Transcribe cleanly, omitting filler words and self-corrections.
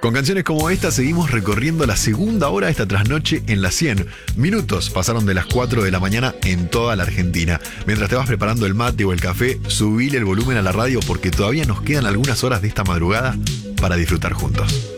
Con canciones como esta seguimos recorriendo la segunda hora de esta trasnoche en la 100. Minutos pasaron de las 4 de la mañana en toda la Argentina. Mientras te vas preparando el mate o el café, subile el volumen a la radio porque todavía nos quedan algunas horas de esta madrugada para disfrutar juntos.